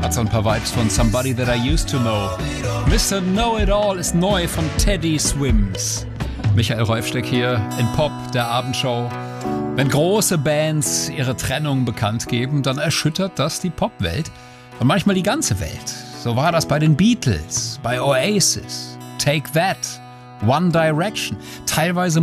Hat so ein paar Vibes von Somebody That I Used to Know. Mr. Know-It-All ist neu von Teddy Swims. Michael Reufsteck hier in Pop, der Abendshow. Wenn große Bands ihre Trennung bekannt geben, dann erschüttert das die Popwelt und manchmal die ganze Welt. So war das bei den Beatles, bei Oasis, Take That, One Direction. Teilweise